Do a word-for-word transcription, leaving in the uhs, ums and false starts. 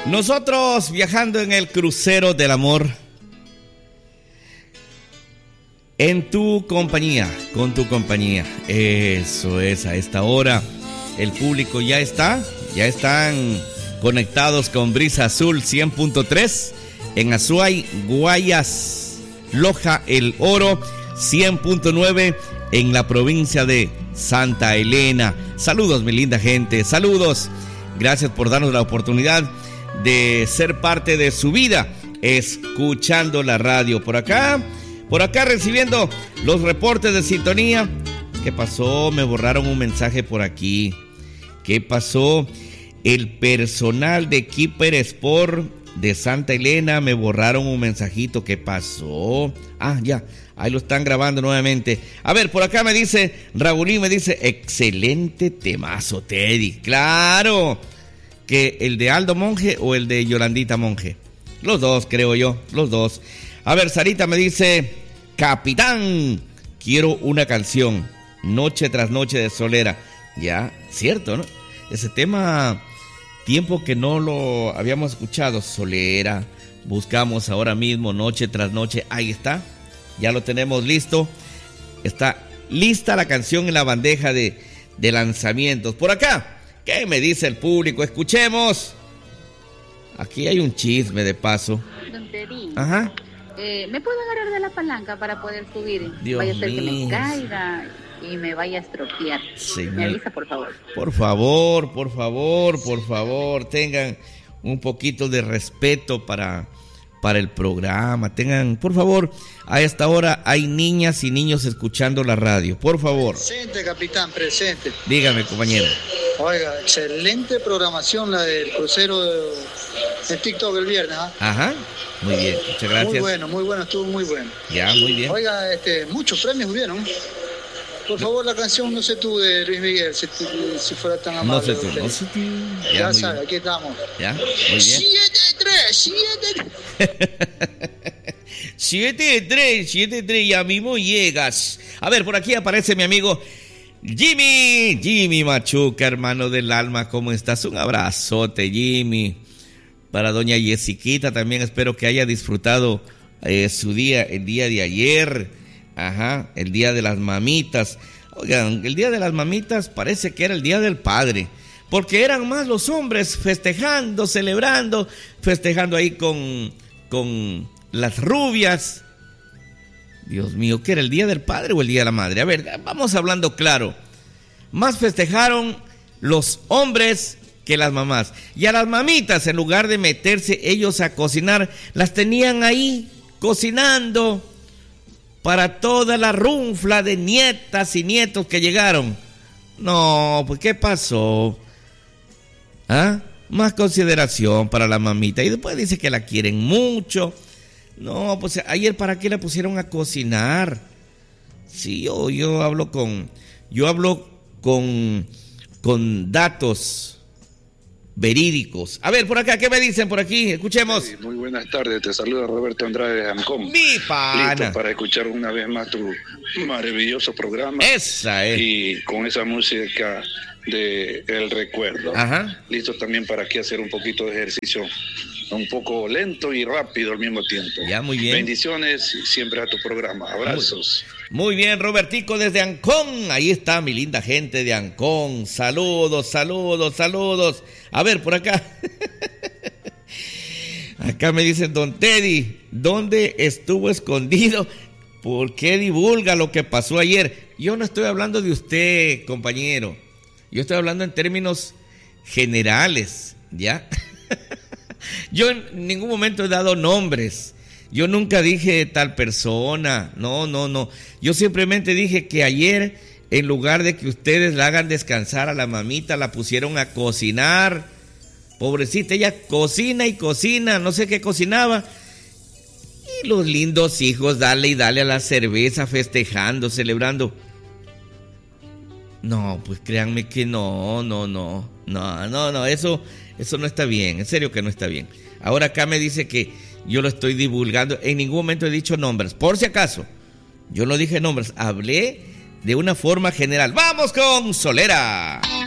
Nosotros viajando en el crucero del amor, en tu compañía, con tu compañía. Eso es, a esta hora el público ya está, ya están conectados con Brisa Azul cien punto tres en Azuay, Guayas, Loja, El Oro, cien punto nueve en la provincia de Santa Elena. Saludos, mi linda gente, saludos. Gracias por darnos la oportunidad de ser parte de su vida, escuchando la radio. Por acá, por acá recibiendo los reportes de sintonía. ¿Qué pasó? Me borraron un mensaje por aquí. ¿Qué pasó? El personal de Keeper Sport de Santa Elena me borraron un mensajito. ¿Qué pasó? Ah, ya, ahí lo están grabando nuevamente. A ver, por acá me dice Raulín, me dice, excelente temazo, Teddy. Claro, que el de Aldo Monge o el de Yolandita Monge. Los dos, creo yo, los dos. A ver, Sarita me dice, capitán, quiero una canción, Noche tras Noche de Solera. Ya, cierto, ¿no? Ese tema, tiempo que no lo habíamos escuchado. Solera, buscamos ahora mismo, Noche tras Noche. Ahí está, ya lo tenemos listo. Está lista la canción en la bandeja de, de lanzamientos. Por acá, ¿qué me dice el público? Escuchemos. Aquí hay un chisme de paso. Don Teddy, ajá. Eh, ¿me puedo agarrar de la palanca para poder subir? Dios vaya a ser que me mío. caiga y me vaya a estropear. Señor. Me avisa, por favor. Por favor, por favor, por favor, tengan un poquito de respeto para, para el programa. Tengan, por favor, a esta hora hay niñas y niños escuchando la radio. Por favor. Presente, capitán, presente. Dígame, compañero. Oiga, excelente programación la del crucero de, de TikTok el viernes. ¿eh? Ajá, muy bien, muchas gracias. Muy bueno, muy bueno, estuvo muy bueno. Ya, muy bien. Oiga, este, muchos premios hubieron. Por favor, la canción No sé tú de Luis Miguel, si, si fuera tan amable. No sé tú, no sé tú. Ya, Ya, sabe, muy aquí estamos. bien. Ya, muy bien. siete tres, siete tres. siete tres, siete tres, ya mismo llegas. A ver, por aquí aparece mi amigo Jimmy, Jimmy Machuca, hermano del alma, ¿cómo estás? Un abrazote, Jimmy. Para doña Yesiquita también, espero que haya disfrutado eh, su día, el día de ayer. Ajá, el día de las mamitas. Oigan, el día de las mamitas parece que era el día del padre, porque eran más los hombres festejando, celebrando, festejando ahí con, con las rubias. Dios mío, ¿qué era el día del padre o el día de la madre? A ver, vamos hablando claro. Más festejaron los hombres que las mamás. Y a las mamitas, en lugar de meterse ellos a cocinar, las tenían ahí cocinando para toda la runfla de nietas y nietos que llegaron. No, pues ¿qué pasó? ¿Ah? Más consideración para la mamita. Y después dice que la quieren mucho. No, pues ayer ¿para qué la pusieron a cocinar? Sí, yo, yo hablo con, yo hablo con, con datos verídicos. A ver, por acá, ¿qué me dicen por aquí? Escuchemos. Sí, muy buenas tardes, te saluda Roberto Andrade de Ancón. Mi pana. Listo para escuchar una vez más tu maravilloso programa. Esa es. Y con esa música de El Recuerdo. Ajá. Listo también para aquí hacer un poquito de ejercicio, un poco lento y rápido al mismo tiempo. Ya, muy bien. Bendiciones siempre a tu programa. Abrazos. Muy, muy bien, Robertico desde Ancón. Ahí está mi linda gente de Ancón. Saludos, saludos, saludos. A ver, por acá. Acá me dicen, don Teddy, ¿dónde estuvo escondido? ¿Por qué divulga lo que pasó ayer? Yo no estoy hablando de usted, compañero. Yo estoy hablando en términos generales, ¿ya? Yo en ningún momento he dado nombres. Yo nunca dije tal persona. No, no, no. Yo simplemente dije que ayer, en lugar de que ustedes la hagan descansar a la mamita, la pusieron a cocinar. Pobrecita, ella cocina y cocina, no sé qué cocinaba. Y los lindos hijos, dale y dale a la cerveza, festejando, celebrando. No, pues créanme que no, no, no, no, no, no, eso, eso no está bien, en serio que no está bien. Ahora acá me dice que yo lo estoy divulgando, en ningún momento he dicho nombres, por si acaso, yo no dije nombres, hablé de una forma general. ¡Vamos con Solera!